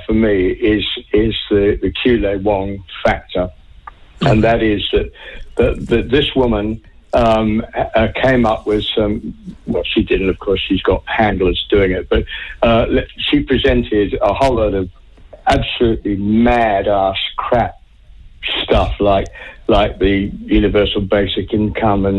for me is the Kule Wong factor, and that is that this woman came up with what she did, and of course she's got handlers doing it, but she presented a whole lot of absolutely mad-ass crap stuff like the universal basic income and